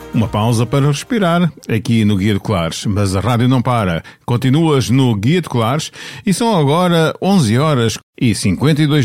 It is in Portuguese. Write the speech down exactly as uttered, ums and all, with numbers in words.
Uma pausa para respirar aqui no Guia de Colares, mas a rádio não para. Continuas no Guia de Colares e são agora onze horas e cinquenta e dois